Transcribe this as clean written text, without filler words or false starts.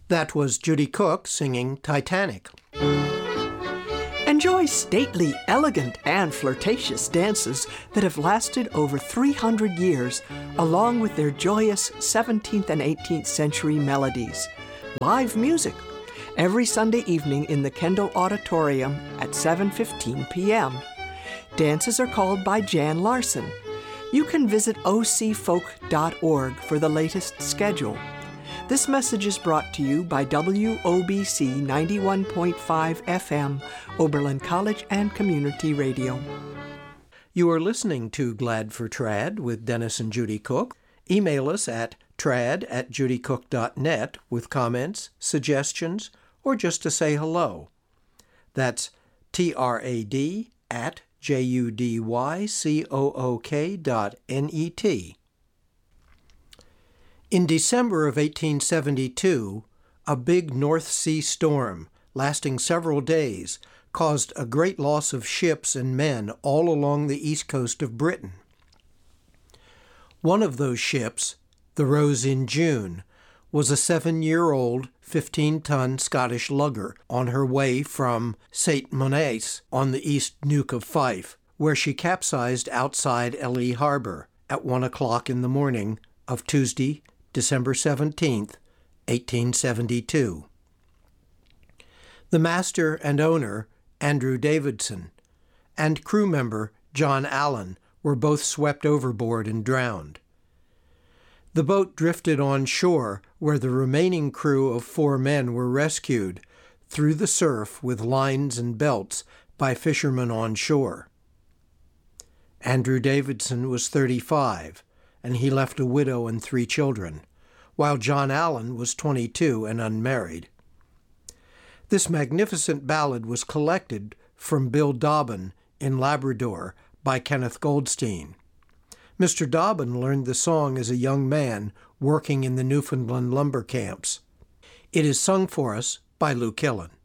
That was Judy Cook singing Titanic. Enjoy stately, elegant, and flirtatious dances that have lasted over 300 years, along with their joyous 17th and 18th century melodies. Live music, every Sunday evening in the Kendall Auditorium at 7:15 p.m. Dances are called by Jan Larson. You can visit ocfolk.org for the latest schedule. This message is brought to you by WOBC 91.5 FM, Oberlin College and Community Radio. You are listening to Glad for Trad with Dennis and Judy Cook. Email us at trad@judycook.net with comments, suggestions, or just to say hello. That's trad@judycook.net. In December of 1872, a big North Sea storm, lasting several days, caused a great loss of ships and men all along the east coast of Britain. One of those ships, the Rose in June, was a 7-year-old, 15-ton Scottish lugger on her way from St. Monias on the East Neuk of Fife, where she capsized outside Ely Harbor at 1 o'clock in the morning of Tuesday, December 17th, 1872. The master and owner, Andrew Davidson, and crew member John Allen were both swept overboard and drowned. The boat drifted on shore, where the remaining crew of 4 men were rescued through the surf with lines and belts by fishermen on shore. Andrew Davidson was 35, and he left a widow and 3 children, while John Allen was 22 and unmarried. This magnificent ballad was collected from Bill Dobbin in Labrador by Kenneth Goldstein. Mr. Dobbin learned the song as a young man working in the Newfoundland lumber camps. It is sung for us by Lou Killen.